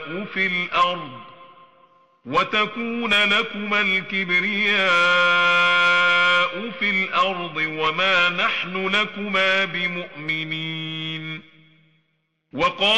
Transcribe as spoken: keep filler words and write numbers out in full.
في الأرض وتكون لكما الكبرياء في الأرض وما نحن لكما بمؤمنين. وقال